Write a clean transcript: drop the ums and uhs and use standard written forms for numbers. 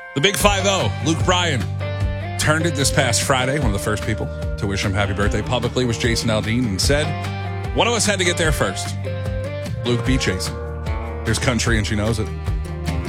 The Big 5-0, Luke Bryan, turned it this past Friday. One of the first people to wish him happy birthday publicly was Jason Aldean and said, one of us had to get there first. Luke beat Jason. There's country and she knows it.